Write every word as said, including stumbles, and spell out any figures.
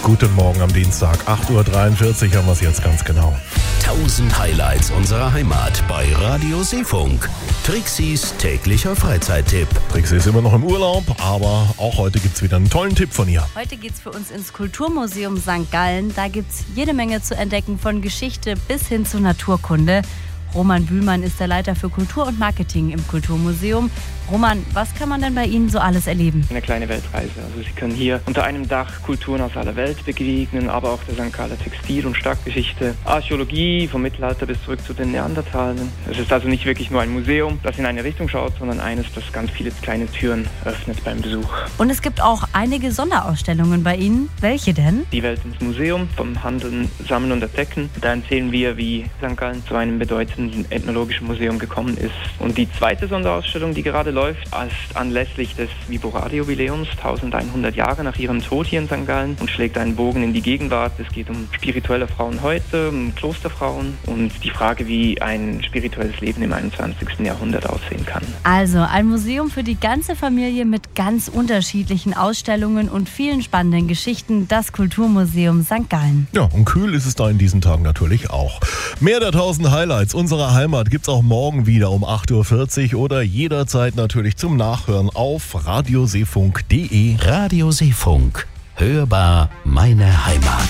Guten Morgen am Dienstag, acht Uhr dreiundvierzig haben wir es jetzt ganz genau. tausend Highlights unserer Heimat bei Radio Seefunk. Trixis täglicher Freizeittipp. Trixie ist immer noch im Urlaub, aber auch heute gibt es wieder einen tollen Tipp von ihr. Heute geht's für uns ins Kulturmuseum Sankt Gallen. Da gibt's jede Menge zu entdecken, von Geschichte bis hin zu Naturkunde. Roman Bühlmann ist der Leiter für Kultur und Marketing im Kulturmuseum. Roman, was kann man denn bei Ihnen so alles erleben? Eine kleine Weltreise. Also Sie können hier unter einem Dach Kulturen aus aller Welt begegnen, aber auch der Sankt Galler Textil- und Stadtgeschichte, Archäologie vom Mittelalter bis zurück zu den Neandertalern. Es ist also nicht wirklich nur ein Museum, das in eine Richtung schaut, sondern eines, das ganz viele kleine Türen öffnet beim Besuch. Und es gibt auch einige Sonderausstellungen bei Ihnen. Welche denn? Die Welt ins Museum, vom Handeln, Sammeln und Entdecken. Da erzählen wir, wie Sankt Gallen zu einem bedeutenden ethnologischen Museum gekommen ist. Und die zweite Sonderausstellung, die gerade läuft, ist anlässlich des Viborra-Jubiläums, elfhundert Jahre nach ihrem Tod hier in Sankt Gallen, und schlägt einen Bogen in die Gegenwart. Es geht um spirituelle Frauen heute, um Klosterfrauen und die Frage, wie ein spirituelles Leben im einundzwanzigsten Jahrhundert aussehen kann. Also ein Museum für die ganze Familie mit ganz unterschiedlichen Ausstellungen und vielen spannenden Geschichten, das Kulturmuseum Sankt Gallen. Ja, und kühl ist es da in diesen Tagen natürlich auch. Mehr der tausend Highlights unserer Heimat gibt's auch morgen wieder um acht Uhr vierzig oder jederzeit natürlich zum Nachhören auf radioseefunk punkt de. Radio Seefunk. Hörbar meine Heimat.